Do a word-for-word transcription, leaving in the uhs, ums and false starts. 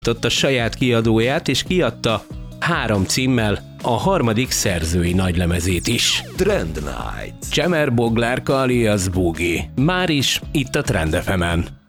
a saját kiadóját, és kiadta három címmel a harmadik szerzői nagylemezét is. Trend Night. Csemer Boglárka alias Boogie. Már is itt a Trend ef emen.